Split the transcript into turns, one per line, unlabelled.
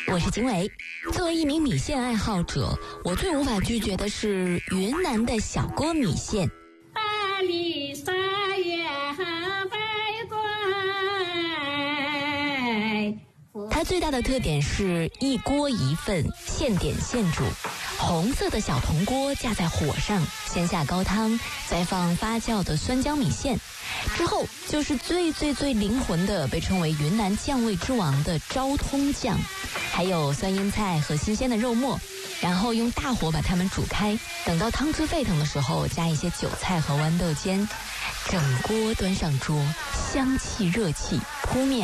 我是景伟。作为一名米线爱好者，我最无法拒绝的是云南的小锅米线。
大理沙月白怪，
它最大的特点是一锅一份，现点现煮。红色的小铜锅架在火上，先下高汤，再放发酵的酸浆米线，之后就是最灵魂的，被称为云南酱味之王的昭通酱，还有酸腌菜和新鲜的肉末，然后用大火把它们煮开，等到汤汁沸腾的时候，加一些韭菜和豌豆尖，整锅端上桌，香气热气扑面